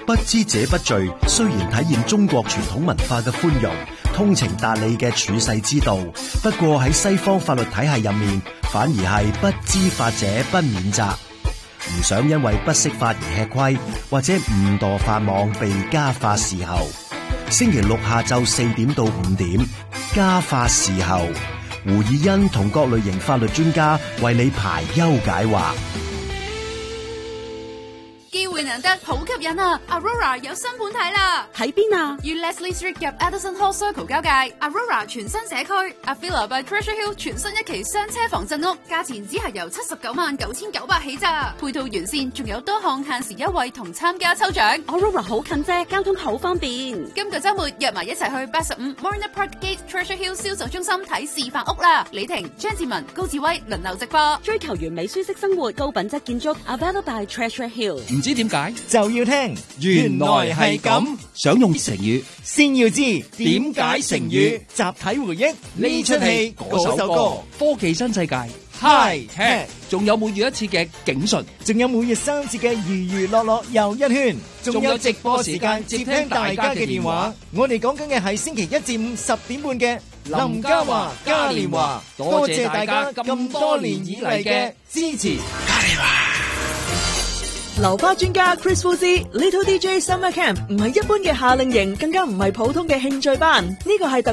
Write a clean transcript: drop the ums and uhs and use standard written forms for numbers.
不知者不罪，雖然體現中國傳統文化嘅寬容、通情達理嘅處世之道，不過喺西方法律體系入面，反而係不知法者不免責。唔想因為不識法而吃虧，或者誤墮法網被家法伺候。星期六下晝4點到5點，家法伺候，胡以欣同各類型法律專家為你排憂解惑。 機會難得，好吸引啊 ！Aurora 有新盤睇啦， 喺邊啊？ 於 Leslie Street 入 Addison Hall Circle 交界 ，Aurora 全新社區 ，Avila by Treasure Hill 全新一期雙車房鎮屋，價錢只係由799900起咋，配套完善，仲有多項限時優惠同參加抽獎。 Aurora 好近啫，交通好方便。 今個週末約埋一齊去85 Marina Park Gate Treasure Hill 銷售中心睇示範屋啦！李婷、張志文、高志威輪流直播， 追求完美舒適生活，高品質建築 ，Avila by Treasure Hill。 唔知點解就要聽，原來係咁。 想用成語， 先要知點解成語。 集體回憶呢出戲嗰首歌， 科技新世界 High Tech， 仲有每月一次嘅警訊， 仲有每月3次嘅娛娛樂樂又一圈，仲有直播時間接聽大家嘅電話。我哋講緊嘅係星期1至5 10點半嘅林嘉華嘉年華，多謝大家咁多年以嚟嘅支持。嘉年華。 流花專家 Chris Fuzzy Little DJ Summer Camp 唔係一般嘅夏令營，更加唔係普通嘅興趣班，呢個係特